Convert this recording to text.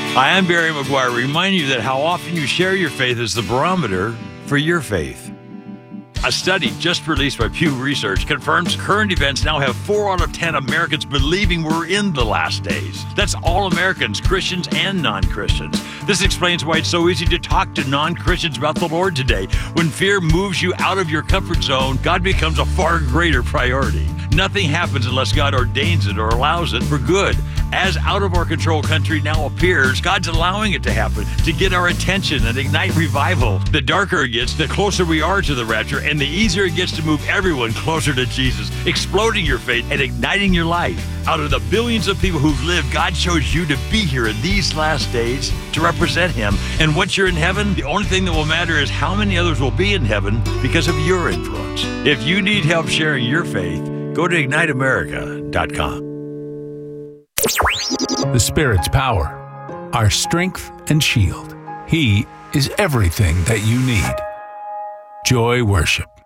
Hi, I'm Barry McGuire, reminding you that how often you share your faith is the barometer for your faith. A study just released by Pew Research confirms current events now have 4 out of 10 Americans believing we're in the last days. That's all Americans, Christians and non-Christians. This explains why it's so easy to talk to non-Christians about the Lord today. When fear moves you out of your comfort zone, God becomes a far greater priority. Nothing happens unless God ordains it or allows it for good. As out of our control country now appears, God's allowing it to happen to get our attention and ignite revival. The darker it gets, the closer we are to the rapture, and the easier it gets to move everyone closer to Jesus, exploding your faith and igniting your life. Out of the billions of people who've lived, God chose you to be here in these last days to represent Him. And once you're in heaven, the only thing that will matter is how many others will be in heaven because of your influence. If you need help sharing your faith, go to IgniteAmerica.com. The Spirit's power, our strength and shield. He is everything that you need. Joy Worship.